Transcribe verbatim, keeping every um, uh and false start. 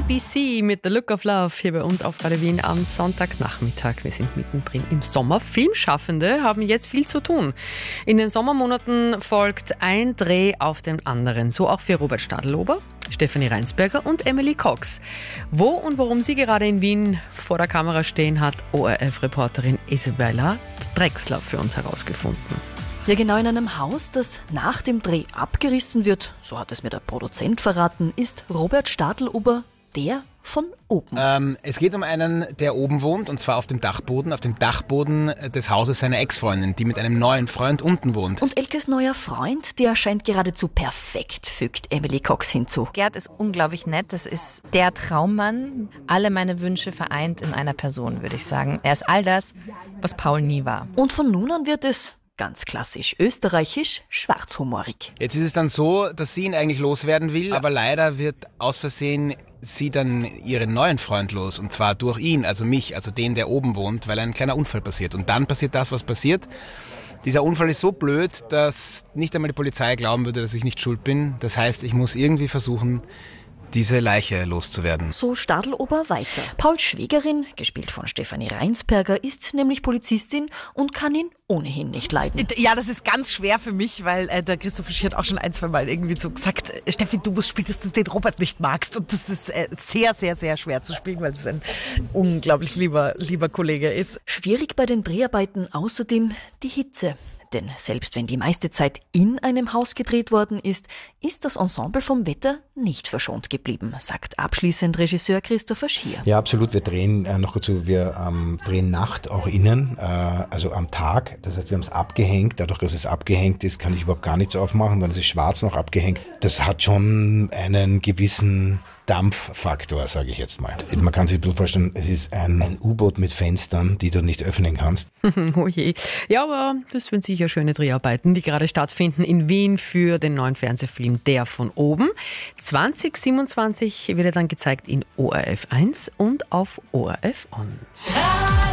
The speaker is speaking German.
B C mit The Look of Love hier bei uns auf Radio Wien am Sonntagnachmittag. Wir sind mittendrin im Sommer. Filmschaffende haben jetzt viel zu tun. In den Sommermonaten folgt ein Dreh auf den anderen. So auch für Robert Stadelober, Stefanie Reinsberger und Emily Cox. Wo und warum sie gerade in Wien vor der Kamera stehen, hat O R F-Reporterin Isabella Drechsler für uns herausgefunden. Ja, genau in einem Haus, das nach dem Dreh abgerissen wird, so hat es mir der Produzent verraten, ist Robert Stadelober der von oben. Ähm, es geht um einen, der oben wohnt, und zwar auf dem Dachboden, auf dem Dachboden des Hauses seiner Ex-Freundin, die mit einem neuen Freund unten wohnt. Und Elkes neuer Freund, der scheint geradezu perfekt, fügt Emily Cox hinzu. Gerd ist unglaublich nett, das ist der Traummann, alle meine Wünsche vereint in einer Person, würde ich sagen. Er ist all das, was Paul nie war. Und von nun an wird es ganz klassisch österreichisch, schwarzhumorig. Jetzt ist es dann so, dass sie ihn eigentlich loswerden will, aber leider wird aus Versehen sie dann ihren neuen Freund los, und zwar durch ihn, also mich, also den, der oben wohnt, weil ein kleiner Unfall passiert. Und dann passiert das, was passiert. Dieser Unfall ist so blöd, dass nicht einmal die Polizei glauben würde, dass ich nicht schuld bin. Das heißt, ich muss irgendwie versuchen, diese Leiche loszuwerden. So Stadelober weiter. Pauls Schwägerin, gespielt von Stefanie Reinsberger, ist nämlich Polizistin und kann ihn ohnehin nicht leiden. Ja, das ist ganz schwer für mich, weil äh, der Christoph Schier hat auch schon ein, zwei Mal irgendwie so gesagt, äh, Steffi, du musst spielen, dass du den Robert nicht magst. Und das ist äh, sehr, sehr, sehr schwer zu spielen, weil es ein unglaublich lieber, lieber Kollege ist. Schwierig bei den Dreharbeiten außerdem die Hitze. Denn selbst wenn die meiste Zeit in einem Haus gedreht worden ist, ist das Ensemble vom Wetter nicht verschont geblieben, sagt abschließend Regisseur Christopher Schier. Ja, absolut. Wir drehen äh, noch dazu, wir ähm, drehen Nacht auch innen, äh, also am Tag. Das heißt, wir haben es abgehängt. Dadurch, dass es abgehängt ist, kann ich überhaupt gar nichts aufmachen. Dann ist es schwarz noch abgehängt. Das hat schon einen gewissen Dampffaktor, sage ich jetzt mal. Man kann sich vorstellen, es ist ein, ein U-Boot mit Fenstern, die du nicht öffnen kannst. Oh je. Ja, aber das sind sicher schöne Dreharbeiten, die gerade stattfinden in Wien für den neuen Fernsehfilm Der von oben. zwanzig siebenundzwanzig wird er dann gezeigt in O R F eins und auf O R F On.